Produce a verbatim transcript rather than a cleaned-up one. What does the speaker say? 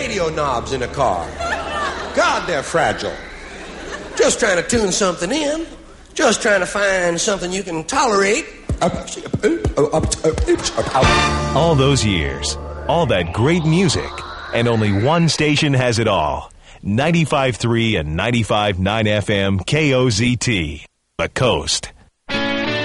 radio knobs in a car. God, they're fragile. Just trying to tune something in. Just trying to find something you can tolerate. All those years, all that great music, and only one station has it all. ninety-five point three and ninety-five point nine F M K O Z T, The Coast.